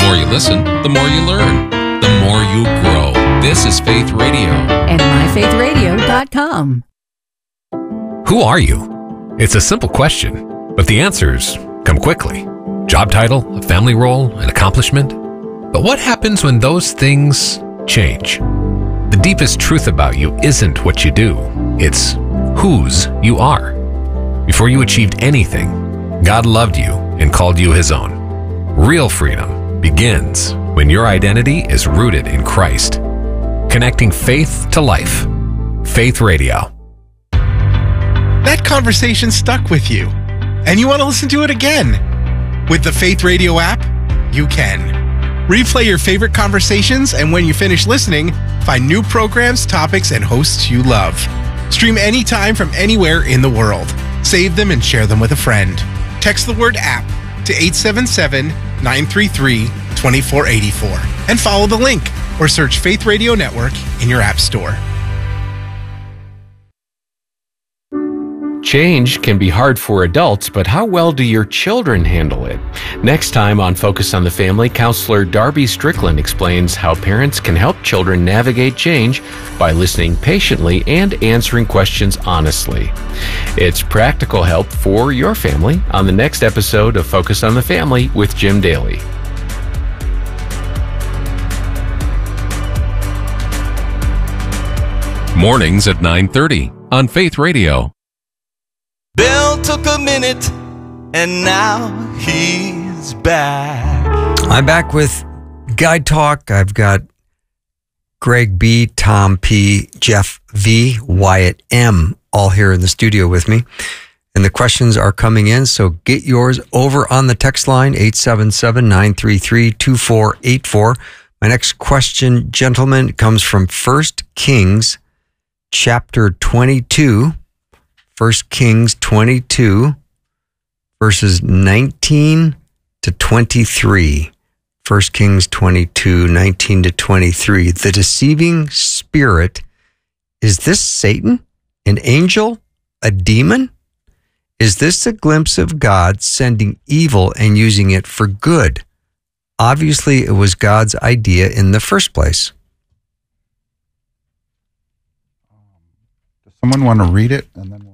more you listen, the more you learn, the more you grow. This is Faith Radio. And myfaithradio.com. Who are you? It's a simple question, but the answers come quickly. Job title, a family role, an accomplishment. But what happens when those things change? The deepest truth about you isn't what you do, it's whose you are. Before you achieved anything, God loved you and called you His own. Real freedom begins when your identity is rooted in Christ. Connecting faith to life. Faith Radio. That conversation stuck with you, and you want to listen to it again. With the Faith Radio app, you can. Replay your favorite conversations, and when you finish listening, find new programs, topics, and hosts you love. Stream anytime from anywhere in the world. Save them and share them with a friend. Text the word app to 877-933-2484 and follow the link or search Faith Radio Network in your app store. Change can be hard for adults, but how well do your children handle it? Next time on Focus on the Family, Counselor Darby Strickland explains how parents can help children navigate change by listening patiently and answering questions honestly. It's practical help for your family on the next episode of Focus on the Family with Jim Daly. Mornings at 9:30 on Faith Radio. Bill took a minute, and now he's back. I'm back with Guide Talk. I've got Greg B., Tom P., Jeff V., Wyatt M., all here in the studio with me. And the questions are coming in, so get yours over on the text line, 877-933-2484. My next question, gentlemen, comes from 1 Kings chapter 22. 1 Kings 22, verses 19 to 23. 1 Kings 22, 19 to 23. The deceiving spirit, is this Satan, an angel, a demon? Is this a glimpse of God sending evil and using it for good? Obviously, it was God's idea in the first place. Does someone want to read it? And then we'll...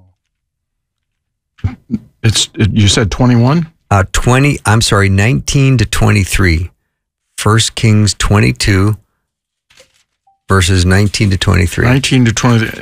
You said 21? 19 to 23. 1 Kings 22, verses 19 to 23. 19 to 23.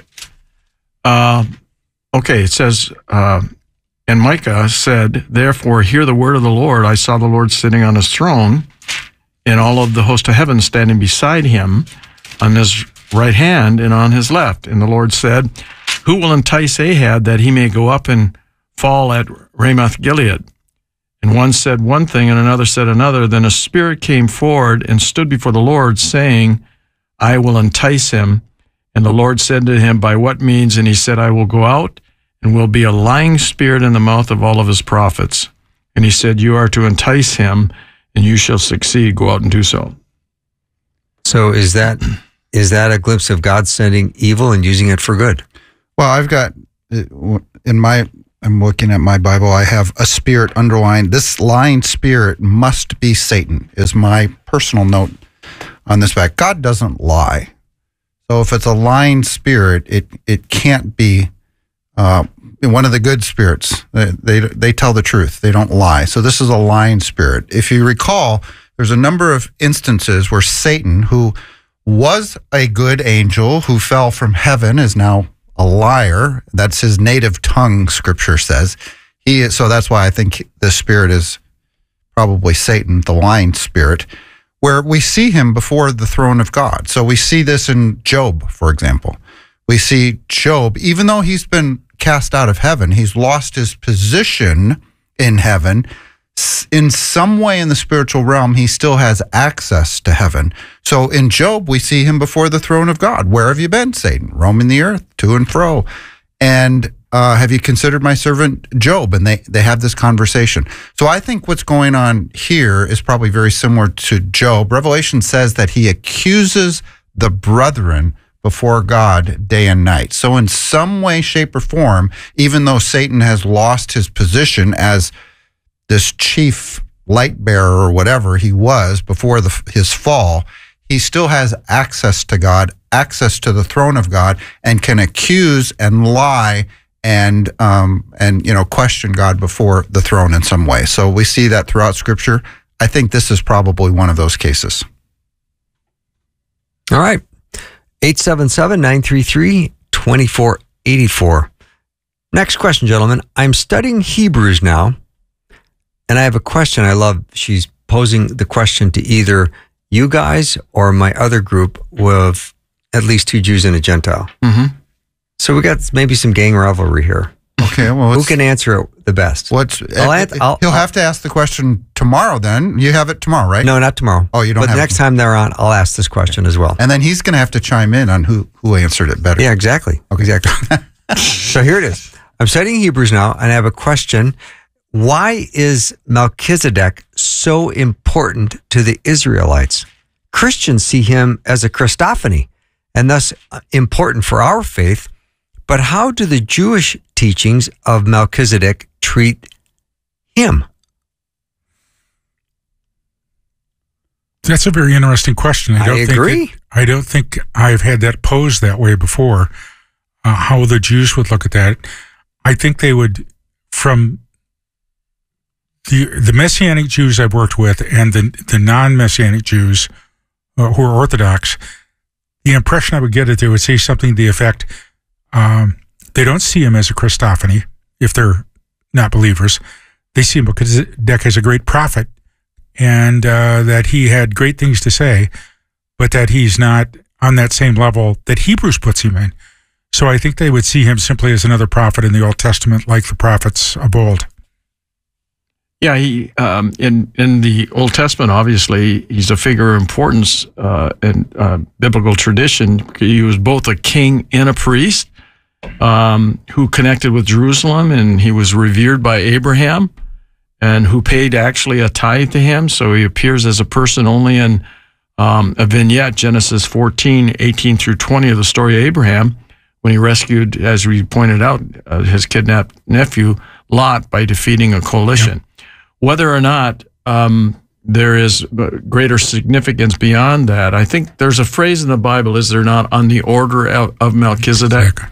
Okay, it says, and Micah said, therefore, hear the word of the Lord. I saw the Lord sitting on his throne, and all of the host of heaven standing beside him on his right hand and on his left. And the Lord said, who will entice Ahab that he may go up and fall at Ramoth Gilead? And one said one thing and another said another. Then a spirit came forward and stood before the Lord, saying, I will entice him. And the Lord said to him, by what means? And he said, I will go out and will be a lying spirit in the mouth of all of his prophets. And he said, you are to entice him, and you shall succeed. Go out and do so. So is that a glimpse of God sending evil and using it for good? Well, I've got, I'm looking at my Bible, I have a spirit underlined. This lying spirit must be Satan, is my personal note on this back. God doesn't lie. So if it's a lying spirit, it can't be one of the good spirits. They tell the truth. They don't lie. So this is a lying spirit. If you recall, there's a number of instances where Satan, who was a good angel, who fell from heaven, is now a liar. That's his native tongue, Scripture says. So that's why I think the spirit is probably Satan, the lying spirit, where we see him before the throne of God. So we see this in Job, for example. We see Job, even though he's been cast out of heaven, he's lost his position in heaven. In some way in the spiritual realm, he still has access to heaven. So in Job, we see him before the throne of God. Where have you been, Satan? Roaming the earth, to and fro. And have you considered my servant Job? And they have this conversation. So I think what's going on here is probably very similar to Job. Revelation says that he accuses the brethren before God day and night. So in some way, shape, or form, even though Satan has lost his position as this chief light bearer or whatever he was before his fall, he still has access to God, access to the throne of God, and can accuse and lie and question God before the throne in some way. So we see that throughout Scripture. I think this is probably one of those cases. All right. 877-933-2484. Next question, gentlemen. I'm studying Hebrews now, and I have a question. She's posing the question to either you guys or my other group with at least 2 Jews and a Gentile. Mm-hmm. So we got maybe some gang rivalry here. Okay, well, who can answer it the best? He'll have to ask the question tomorrow. Then you have it tomorrow, right? No, not tomorrow. Oh, you don't. But the next time they're on, I'll ask this question as well. And then he's going to have to chime in on who answered it better. Yeah, exactly. Okay. Exactly. So here it is. I'm studying Hebrews now, and I have a question. Why is Melchizedek so important to the Israelites? Christians see him as a Christophany, and thus important for our faith. But how do the Jewish teachings of Melchizedek treat him? That's a very interesting question. I agree. I don't think I've had that posed that way before. How the Jews would look at that. I think they would, from the Messianic Jews I've worked with and the non-Messianic Jews who are Orthodox, the impression I would get is they would say something to the effect, they don't see him as a Christophany if they're not believers. They see him because Melchizedek is a great prophet and that he had great things to say, but that he's not on that same level that Hebrews puts him in. So I think they would see him simply as another prophet in the Old Testament, like the prophets of old. Yeah, he in the Old Testament, obviously, he's a figure of importance in biblical tradition. He was both a king and a priest who connected with Jerusalem, and he was revered by Abraham, and who paid actually a tithe to him. So he appears as a person only in a vignette, Genesis 14:18 through 20 of the story of Abraham, when he rescued, as we pointed out, his kidnapped nephew, Lot, by defeating a coalition. Yeah. Whether or not there is greater significance beyond that, I think there's a phrase in the Bible, is there not, on the order of Melchizedek? Exactly.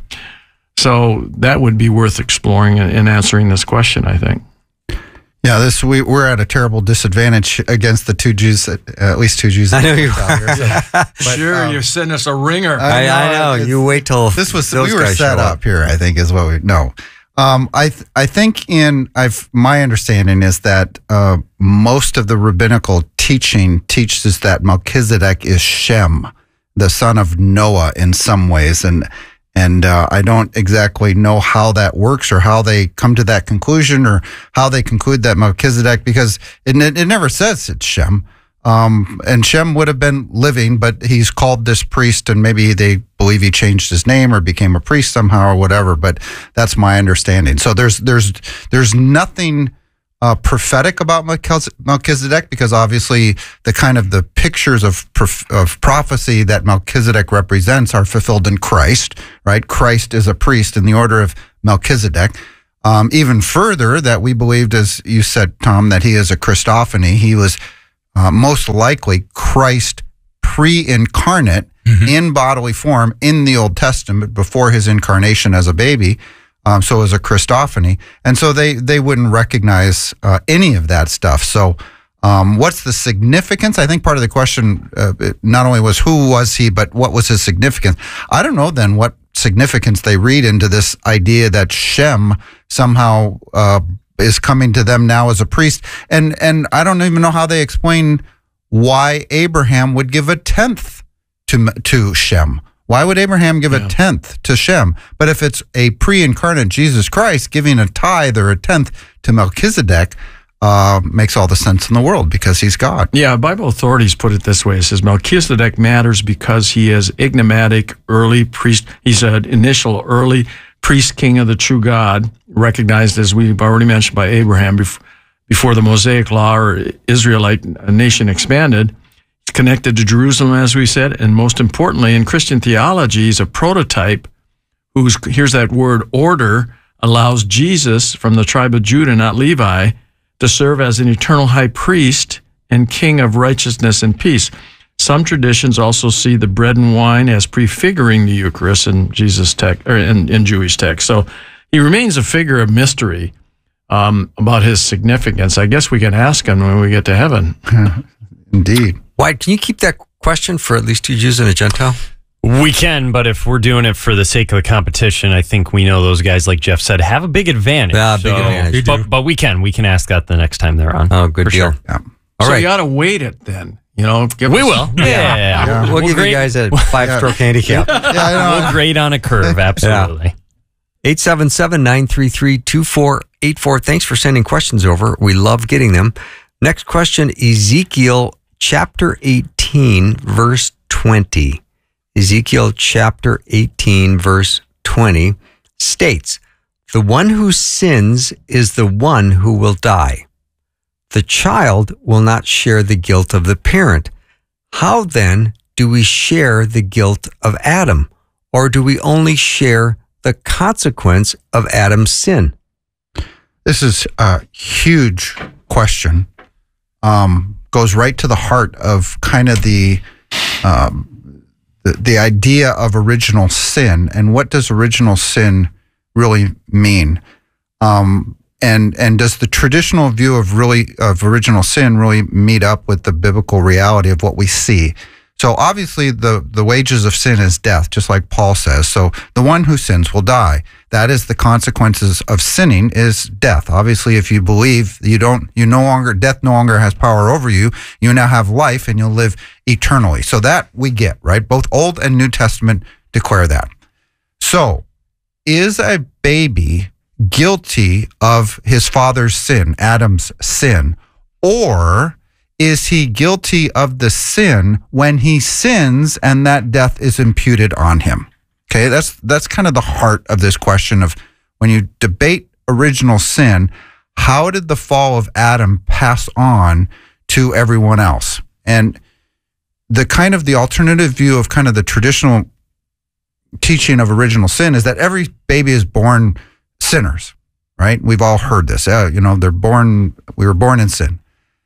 So that would be worth exploring in answering this question, I think. Yeah, we're at a terrible disadvantage against the 2 Jews, at least 2 Jews. I know you are. Sure, you're sending us a ringer. I know. You wait till we were set up here, I think, is what we know. I think my understanding is that most of the rabbinical teaching teaches that Melchizedek is Shem, the son of Noah in some ways, and I don't exactly know how that works or how they come to that conclusion or how they conclude that Melchizedek, because it never says it's Shem. And Shem would have been living, but he's called this priest, and maybe they believe he changed his name or became a priest somehow or whatever, but that's my understanding. So there's nothing prophetic about Melchizedek, because obviously the pictures of prophecy that Melchizedek represents are fulfilled in Christ, right? Christ is a priest in the order of Melchizedek. Even further, that we believed, as you said, Tom, that he is a Christophany. He was most likely Christ pre-incarnate in bodily form in the Old Testament before his incarnation as a baby. So it was a Christophany. And so they wouldn't recognize any of that stuff. So what's the significance? I think part of the question not only was who was he, but what was his significance? I don't know then what significance they read into this idea that Shem somehow is coming to them now as a priest. And I don't even know how they explain why Abraham would give a tenth to Shem. Why would Abraham give a tenth to Shem? But if it's a pre-incarnate Jesus Christ giving a tithe or a tenth to Melchizedek, makes all the sense in the world because he's God. Yeah, Bible authorities put it this way. It says Melchizedek matters because he is enigmatic early priest. He's an initial early priest king of the true God, recognized, as we've already mentioned, by Abraham before the Mosaic law or Israelite nation expanded. It's connected to Jerusalem, as we said, and most importantly, in Christian theology, he's a prototype whose, here's that word, order, allows Jesus from the tribe of Judah, not Levi, to serve as an eternal high priest and king of righteousness and peace. Some traditions also see the bread and wine as prefiguring the Eucharist in Jesus' text, or in Jewish text. So he remains a figure of mystery about his significance. I guess we can ask him when we get to heaven. Indeed. Why? Can you keep that question for at least two Jews and a Gentile? We can, but if we're doing it for the sake of the competition, I think we know those guys, like Jeff said, have a big advantage. Yeah, big advantage. But we can ask that the next time they're on. Oh, good deal. Sure. Yeah. All So right. you ought to weight it then. We will. Yeah. We'll give you guys a 5-stroke handicap. We'll grade on a curve, absolutely. 877-933-2484. Thanks for sending questions over. We love getting them. Next question, Ezekiel chapter 18, verse 20. Ezekiel chapter 18, verse 20 states, "The one who sins is the one who will die. The child will not share the guilt of the parent. How then do we share the guilt of Adam? Or do we only share the consequence of Adam's sin?" This is a huge question. Goes right to the heart of kind of the idea of original sin and what does original sin really mean? And does the traditional view of original sin really meet up with the biblical reality of what we see? So obviously the wages of sin is death, just like Paul says. So the one who sins will die. That is the consequences of sinning is death. Obviously, if you believe death no longer has power over you, you now have life and you'll live eternally. So that we get, right? Both Old and New Testament declare that. So is a baby guilty of his father's sin, Adam's sin, or is he guilty of the sin when he sins and that death is imputed on him? Okay, that's kind of the heart of this question of when you debate original sin, how did the fall of Adam pass on to everyone else? And the kind of the alternative view of kind of the traditional teaching of original sin is that every baby is born sinners, right? We've all heard this. We were born in sin.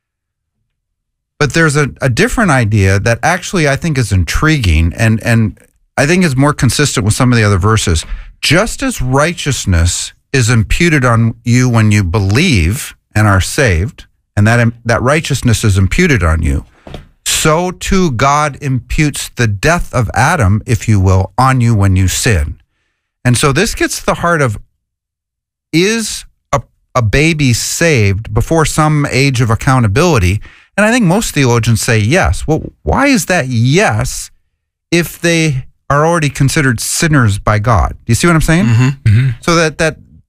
But there's a different idea that actually I think is intriguing and I think is more consistent with some of the other verses. Just as righteousness is imputed on you when you believe and are saved, and that righteousness is imputed on you, so too God imputes the death of Adam, if you will, on you when you sin. And so this gets to the heart of, is a baby saved before some age of accountability? And I think most theologians say yes. Well, why is that yes if they are already considered sinners by God? Do you see what I'm saying? Mm-hmm. Mm-hmm. So that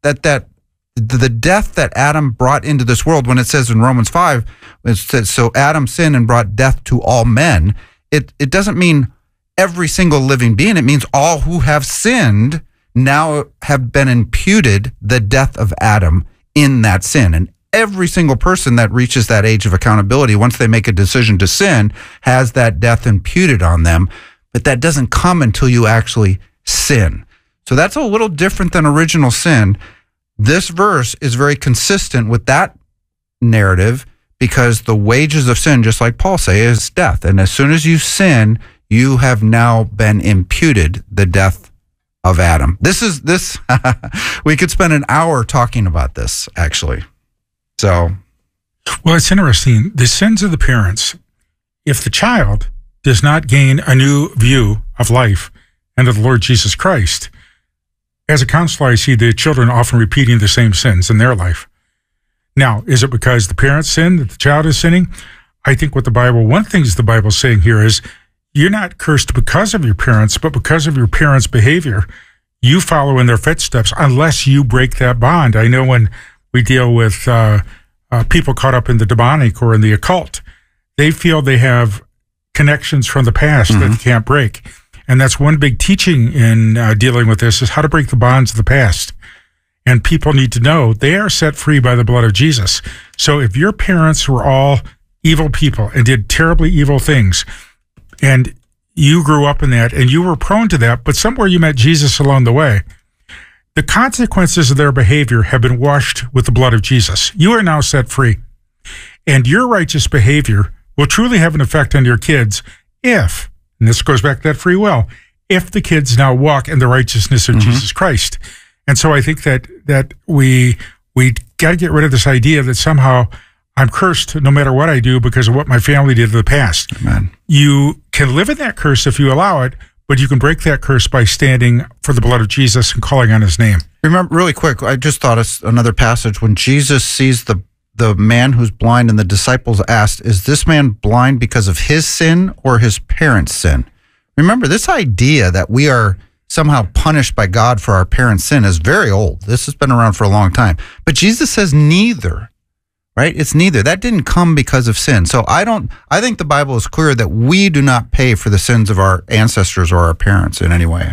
the death that Adam brought into this world, when it says in Romans 5, it says, so Adam sinned and brought death to all men, it doesn't mean every single living being. It means all who have sinned now have been imputed the death of Adam in that sin. And every single person that reaches that age of accountability, once they make a decision to sin, has that death imputed on them. But that doesn't come until you actually sin. So that's a little different than original sin. This verse is very consistent with that narrative because the wages of sin, just like Paul says, is death. And as soon as you sin, you have now been imputed the death of Adam. This we could spend an hour talking about this, actually. So, well, it's interesting. The sins of the parents, if the child does not gain a new view of life and of the Lord Jesus Christ, as a counselor, I see the children often repeating the same sins in their life. Now, is it because the parents sin that the child is sinning? I think one of the things the Bible is saying here is you're not cursed because of your parents, but because of your parents' behavior. You follow in their footsteps unless you break that bond. I know when we deal with people caught up in the demonic or in the occult, they feel they have connections from the past that they can't break. And that's one big teaching in dealing with this is how to break the bonds of the past. And people need to know they are set free by the blood of Jesus. So if your parents were all evil people and did terribly evil things, and you grew up in that and you were prone to that, but somewhere you met Jesus along the way, The consequences of their behavior have been washed with the blood of Jesus. You are now set free. And your righteous behavior will truly have an effect on your kids if, and this goes back to that free will, if the kids now walk in the righteousness of Jesus Christ. And so I think that we got to get rid of this idea that somehow I'm cursed no matter what I do because of what my family did in the past. Amen. You can live in that curse if you allow it, but you can break that curse by standing for the blood of Jesus and calling on his name. Remember, really quick, I just thought of another passage when Jesus sees the man who's blind and the disciples asked, is this man blind because of his sin or his parents' sin? Remember, this idea that we are somehow punished by God for our parents' sin is very old. This has been around for a long time. But Jesus says neither, right? It's neither. That didn't come because of sin. So I think the Bible is clear that we do not pay for the sins of our ancestors or our parents in any way.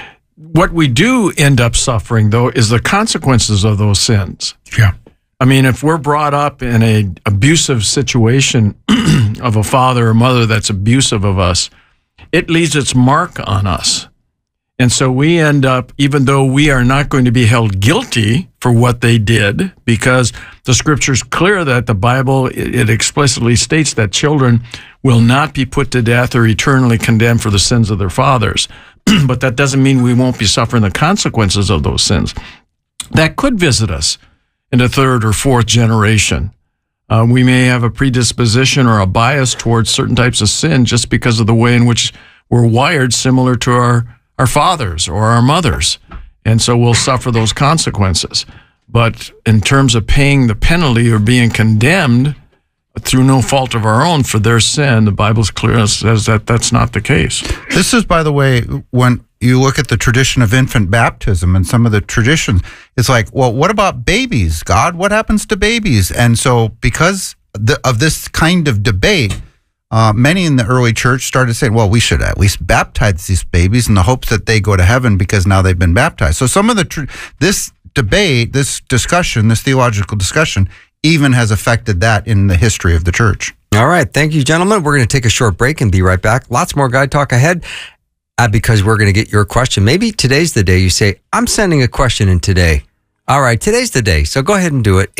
What we do end up suffering, though, is the consequences of those sins. Yeah. I mean, if we're brought up in an abusive situation of a father or mother that's abusive of us, it leaves its mark on us. And so we end up, even though we are not going to be held guilty for what they did, because the scripture's clear that the Bible, it explicitly states that children will not be put to death or eternally condemned for the sins of their fathers. But that doesn't mean we won't be suffering the consequences of those sins. That could visit us in the third or fourth generation. We may have a predisposition or a bias towards certain types of sin just because of the way in which we're wired, similar to our fathers or our mothers. And so we'll suffer those consequences. But in terms of paying the penalty or being condemned through no fault of our own for their sin, the Bible's clear and says that that's not the case. This is, by the way, when you look at the tradition of infant baptism and some of the traditions, it's like, well, what about babies, God? What happens to babies? And so because of this kind of debate, many in the early church started saying, well, we should at least baptize these babies in the hopes that they go to heaven because now they've been baptized. So some of this debate, this discussion, this theological discussion, even has affected that in the history of the church. All right. Thank you, gentlemen. We're going to take a short break and be right back. Lots more Guy Talk ahead because we're going to get your question. Maybe today's the day you say, I'm sending a question in today. All right. Today's the day. So go ahead and do it.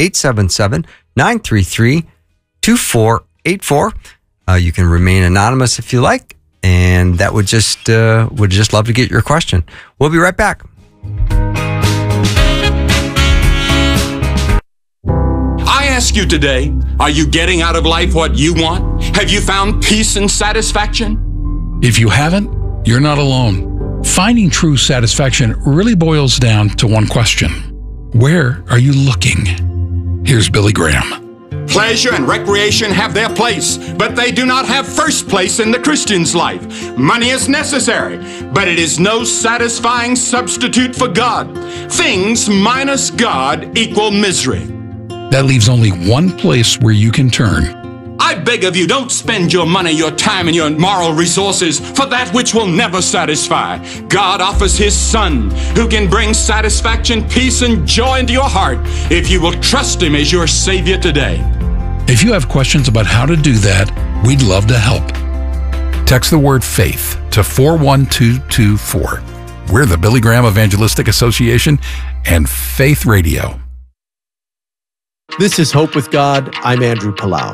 877-933-2484. You can remain anonymous if you like. And that would just love to get your question. We'll be right back. I ask you today, are you getting out of life what you want? Have you found peace and satisfaction? If you haven't, you're not alone. Finding true satisfaction really boils down to one question. Where are you looking? Here's Billy Graham. Pleasure and recreation have their place, but they do not have first place in the Christian's life. Money is necessary, but it is no satisfying substitute for God. Things minus God equal misery. That leaves only one place where you can turn. I beg of you, don't spend your money, your time, and your moral resources for that which will never satisfy. God offers His Son, who can bring satisfaction, peace, and joy into your heart if you will trust Him as your Savior today. If you have questions about how to do that, we'd love to help. Text the word FAITH to 41224. We're the Billy Graham Evangelistic Association and Faith Radio. This is Hope with God. I'm Andrew Palau.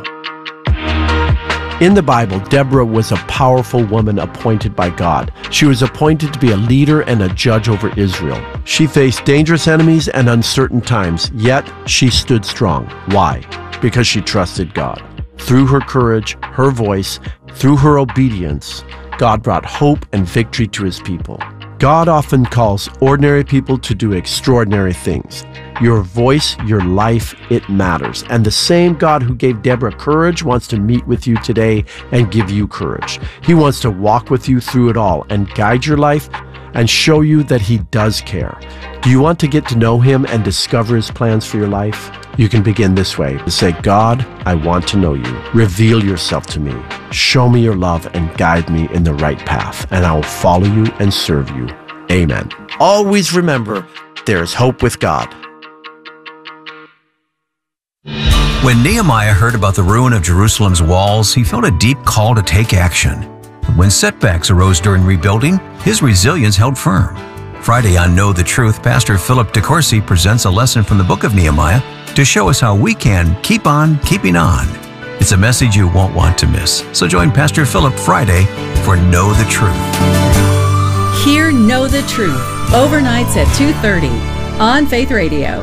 In the Bible, Deborah was a powerful woman appointed by God. She was appointed to be a leader and a judge over Israel. She faced dangerous enemies and uncertain times, yet she stood strong. Why? Because she trusted God. Through her courage, her voice, through her obedience, God brought hope and victory to His people. God often calls ordinary people to do extraordinary things. Your voice, your life, it matters. And the same God who gave Deborah courage wants to meet with you today and give you courage. He wants to walk with you through it all and guide your life and show you that He does care. Do you want to get to know Him and discover His plans for your life? You can begin this way. Say, God, I want to know You. Reveal Yourself to me. Show me Your love and guide me in the right path, and I will follow You and serve You. Amen. Always remember, there is hope with God. When Nehemiah heard about the ruin of Jerusalem's walls, he felt a deep call to take action. When setbacks arose during rebuilding, his resilience held firm. Friday on Know the Truth, Pastor Philip DeCourcy presents a lesson from the book of Nehemiah to show us how we can keep on keeping on. It's a message you won't want to miss. So join Pastor Philip Friday for Know the Truth. Hear Know the Truth, overnights at 2:30 on Faith Radio.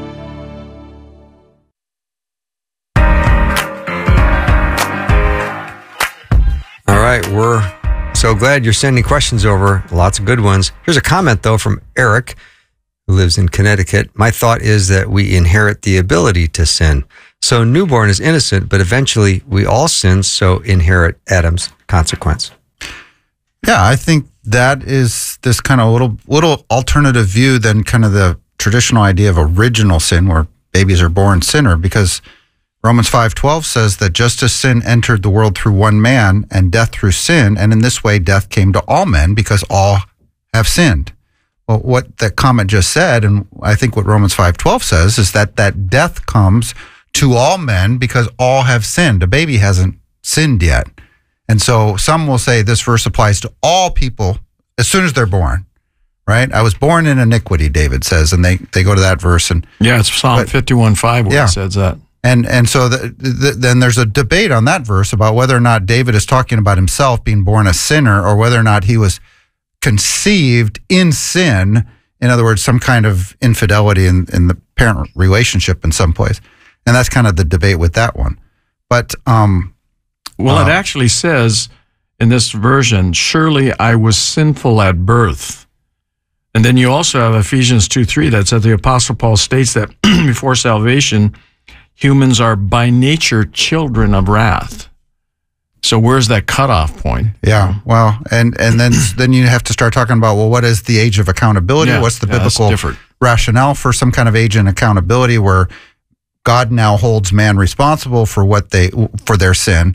All right, we're so glad you're sending questions over. Lots of good ones. Here's a comment, though, from Eric, who lives in Connecticut. My thought is that we inherit the ability to sin. So newborn is innocent, but eventually we all sin, so inherit Adam's consequence. Yeah, I think that is this kind of little alternative view than kind of the traditional idea of original sin, where babies are born sinner, because Romans 5:12 says that just as sin entered the world through one man and death through sin, and in this way death came to all men because all have sinned. Well, what that comment just said, and I think what Romans 5:12 says, is that death comes to all men because all have sinned. A baby hasn't sinned yet. And so some will say this verse applies to all people as soon as they're born, right? I was born in iniquity, David says, and they go to that verse. And yeah, it's Psalm 51:5 where it says that. And so then there's a debate on that verse about whether or not David is talking about himself being born a sinner, or whether or not he was conceived in sin. In other words, some kind of infidelity in the parent relationship in some place. And that's kind of the debate with that one. But it actually says in this version, surely I was sinful at birth. And then you also have Ephesians 2:3 that says the Apostle Paul states that before salvation, humans are by nature children of wrath. So where's that cutoff point? Yeah, well, and then you have to start talking about, well, what is the age of accountability? What's the biblical rationale for some kind of age and accountability where God now holds man responsible for for their sin?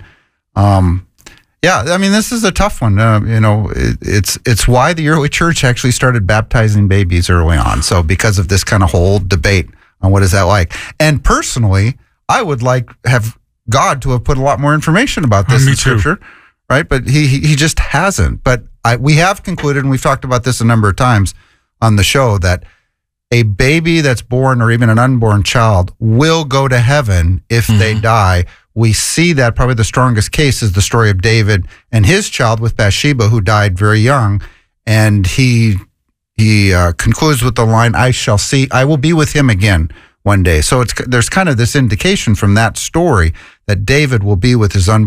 I mean, this is a tough one. It's why the early church actually started baptizing babies early on. So because of this kind of whole debate on what is that like. And personally, I would have God to have put a lot more information about this in Scripture, right? But he just hasn't. But we have concluded, and we've talked about this a number of times on the show, that a baby that's born or even an unborn child will go to heaven if they die. We see that probably the strongest case is the story of David and his child with Bathsheba, who died very young. And he concludes with the line, I will be with him again one day. So there's kind of this indication from that story that David will be with his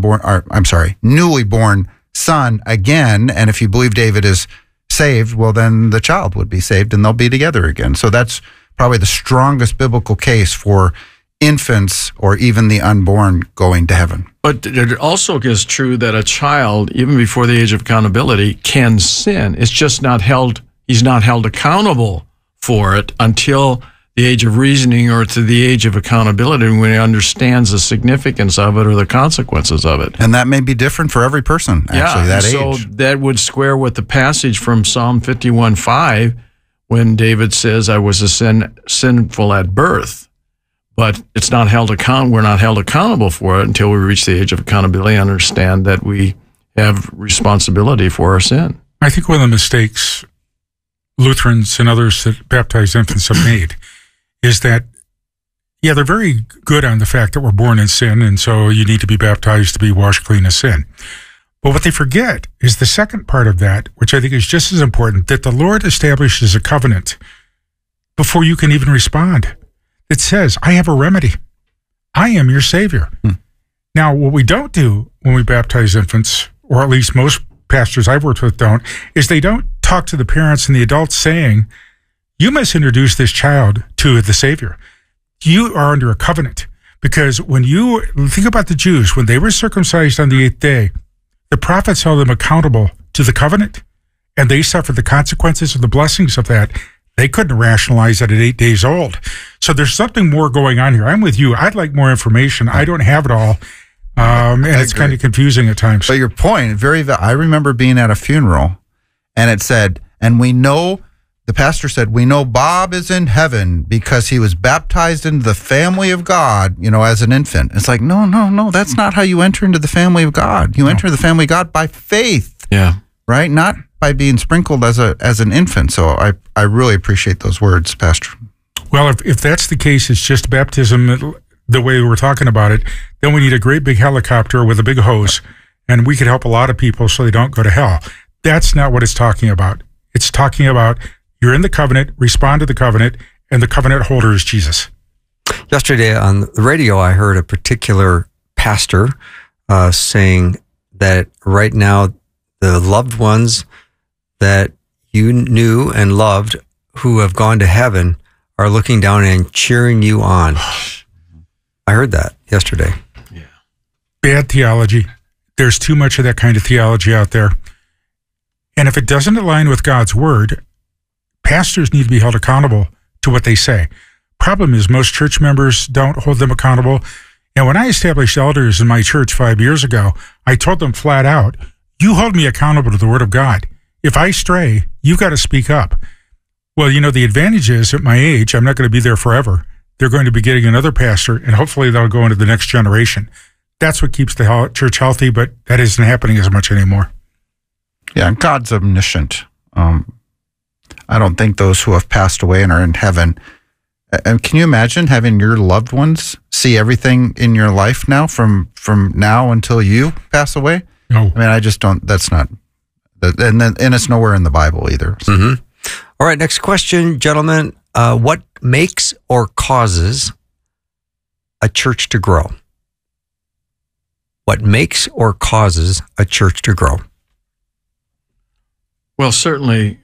newly born son again. And if you believe David is saved, well, then the child would be saved and they'll be together again. So that's probably the strongest biblical case for infants or even the unborn going to heaven. But it also is true that a child, even before the age of accountability, can sin. It's just he's not held accountable for it until the age of reasoning or to the age of accountability when he understands the significance of it or the consequences of it. And that may be different for every person, actually, that age. So that would square with the passage from Psalm 51:5 when David says, I was sinful at birth. But it's not we're not held accountable for it until we reach the age of accountability and understand that we have responsibility for our sin. I think one of the mistakes Lutherans and others that baptize infants have made is that, they're very good on the fact that we're born in sin, and so you need to be baptized to be washed clean of sin. But what they forget is the second part of that, which I think is just as important, that the Lord establishes a covenant before you can even respond. It says, I have a remedy. I am your Savior. Now, what we don't do when we baptize infants, or at least most pastors I've worked with don't, is they don't talk to the parents and the adults saying, you must introduce this child to the Savior. You are under a covenant. Because when you think about the Jews, when they were circumcised on the 8th day, the prophets held them accountable to the covenant, and they suffered the consequences of the blessings of that. They couldn't rationalize that at 8 days old. So there's something more going on here. I'm with you. I'd like more information. I don't have it all. And it's kind of confusing at times. But your point, I remember being at a funeral and it said, and the pastor said, we know Bob is in heaven because he was baptized into the family of God, as an infant. It's like, no, that's not how you enter into the family of God. You enter the family of God by faith. Yeah. Right? Not by being sprinkled as an infant. So I really appreciate those words, Pastor. Well, if that's the case, it's just baptism the way we're talking about it, then we need a great big helicopter with a big hose, and we could help a lot of people so they don't go to hell. That's not what it's talking about. It's talking about you're in the covenant, respond to the covenant, and the covenant holder is Jesus. Yesterday on the radio, I heard a particular pastor saying that right now the loved ones that you knew and loved who have gone to heaven are looking down and cheering you on. I heard that yesterday. Yeah. Bad theology. There's too much of that kind of theology out there. And if it doesn't align with God's word, pastors need to be held accountable to what they say. Problem is most church members don't hold them accountable. And when I established elders in my church 5 years ago, I told them flat out, you hold me accountable to the word of God. If I stray, you've got to speak up. Well, the advantage is at my age, I'm not going to be there forever. They're going to be getting another pastor, and hopefully they'll go into the next generation. That's what keeps the church healthy, but that isn't happening as much anymore. Yeah, God's omniscient. I don't think those who have passed away and are in heaven. And can you imagine having your loved ones see everything in your life now from now until you pass away? No. I mean, I just don't, that's not, and it's nowhere in the Bible either. So. Mm-hmm. All right, next question, gentlemen. What makes or causes a church to grow? What makes or causes a church to grow? Well, certainly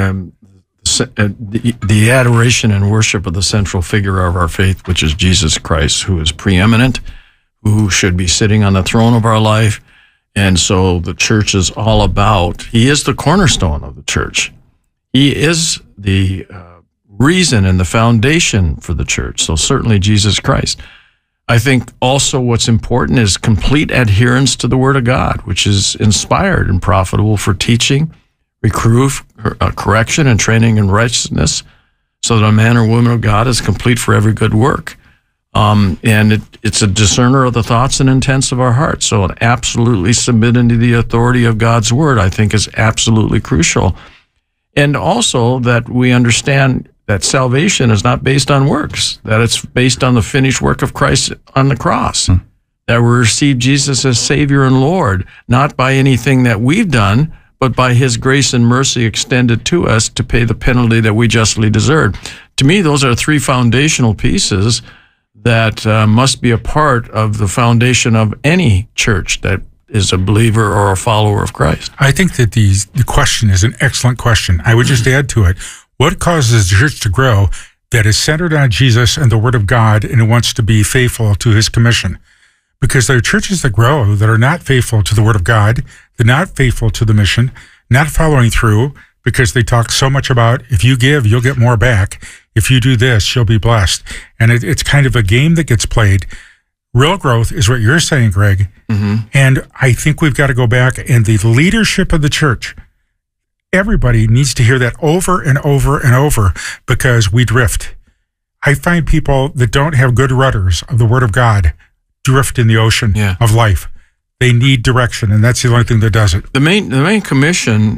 the adoration and worship of the central figure of our faith, which is Jesus Christ, who is preeminent, who should be sitting on the throne of our life. And so the church is all about, he is the cornerstone of the church. He is the reason and the foundation for the church. So certainly Jesus Christ. I think also what's important is complete adherence to the Word of God, which is inspired and profitable for teaching, reproof, correction, and training in righteousness, so that a man or woman of God is complete for every good work. And it's a discerner of the thoughts and intents of our hearts. So absolutely submitting to the authority of God's Word, I think, is absolutely crucial. And also that we understand that salvation is not based on works, that it's based on the finished work of Christ on the cross, that we receive Jesus as Savior and Lord, not by anything that we've done, but by his grace and mercy extended to us to pay the penalty that we justly deserve. To me, those are three foundational pieces that must be a part of the foundation of any church that is a believer or a follower of Christ. I think that the question is an excellent question. I would just add to it, what causes the church to grow that is centered on Jesus and the Word of God, and it wants to be faithful to his commission? Because there are churches that grow that are not faithful to the Word of God, they're not faithful to the mission, not following through, because they talk so much about, if you give, you'll get more back. If you do this, you'll be blessed. And it's kind of a game that gets played. Real growth is what you're saying, Greg. Mm-hmm. And I think we've got to go back, and the leadership of the church, everybody needs to hear that over and over and over, because we drift. I find people that don't have good rudders of the Word of God drift in the ocean of life. They need direction, and that's the only thing that does it. The main commission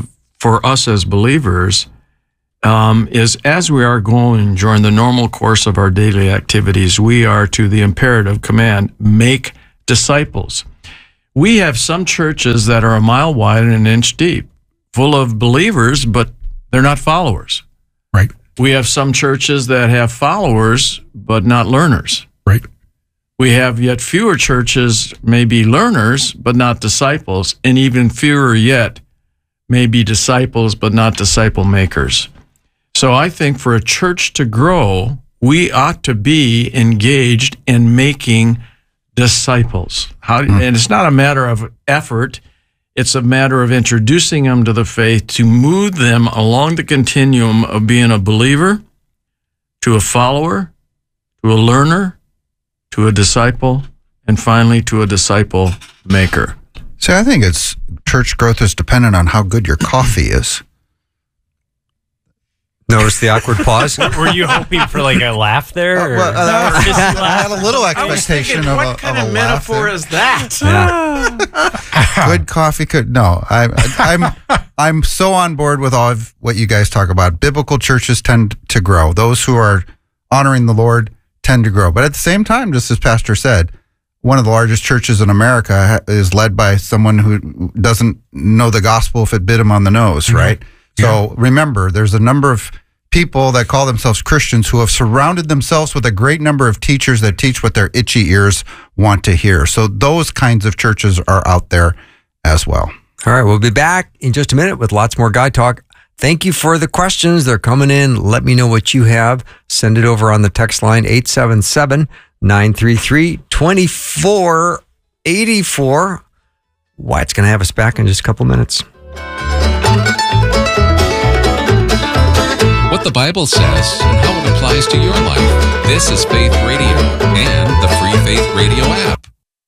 for us as believers is, as we are going during the normal course of our daily activities, we are to the imperative command, make disciples. We have some churches that are a mile wide and an inch deep, full of believers, but they're not followers. Right. We have some churches that have followers, but not learners. Right. We have yet fewer churches, maybe learners, but not disciples, and even fewer yet may be disciples, but not disciple makers. So I think for a church to grow, we ought to be engaged in making disciples. And it's not a matter of effort. It's a matter of introducing them to the faith, to move them along the continuum of being a believer, to a follower, to a learner, to a disciple, and finally to a disciple maker. See, I think church growth is dependent on how good your coffee is. Notice the awkward pause. Were you hoping for like a laugh there? I had a little expectation of what kind of metaphor is that? Yeah. Good coffee could no. I'm I'm so on board with all of what you guys talk about. Biblical churches tend to grow. Those who are honoring the Lord tend to grow. But at the same time, just as Pastor said, one of the largest churches in America is led by someone who doesn't know the gospel if it bit him on the nose, right? So remember, there's a number of people that call themselves Christians who have surrounded themselves with a great number of teachers that teach what their itchy ears want to hear. So those kinds of churches are out there as well. All right, we'll be back in just a minute with lots more God Talk. Thank you for the questions. They're coming in. Let me know what you have. Send it over on the text line 877-933-2484. Wyatt's going to have us back in just a couple minutes. What the Bible says and how it applies to your life. This is Faith Radio and the Free Faith Radio app.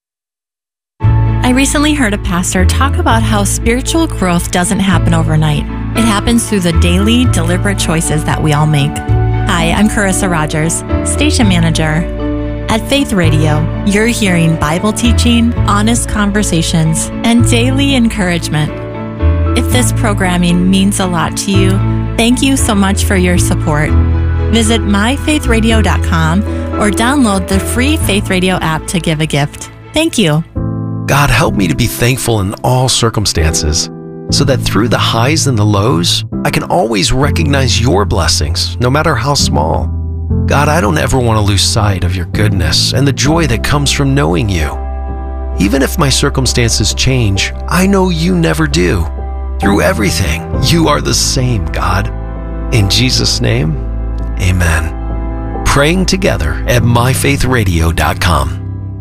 I recently heard a pastor talk about how spiritual growth doesn't happen overnight. It happens through the daily, deliberate choices that we all make. Hi, I'm Carissa Rogers, station manager. At Faith Radio, you're hearing Bible teaching, honest conversations, and daily encouragement. If this programming means a lot to you, thank you so much for your support. Visit myfaithradio.com or download the free Faith Radio app to give a gift. Thank you. God, help me to be thankful in all circumstances, so that through the highs and the lows, I can always recognize your blessings, no matter how small. God, I don't ever want to lose sight of your goodness and the joy that comes from knowing you. Even if my circumstances change, I know you never do. Through everything, you are the same, God. In Jesus' name, amen. Praying together at myfaithradio.com.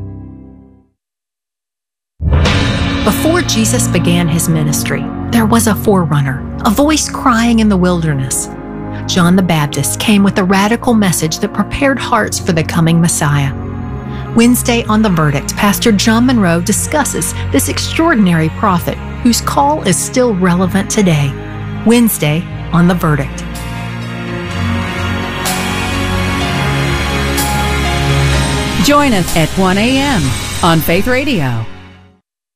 Before Jesus began his ministry, there was a forerunner, a voice crying in the wilderness. John the Baptist came with a radical message that prepared hearts for the coming Messiah. Wednesday on The Verdict, Pastor John Monroe discusses this extraordinary prophet whose call is still relevant today. Wednesday on The Verdict. Join us at 1 a.m. on Faith Radio.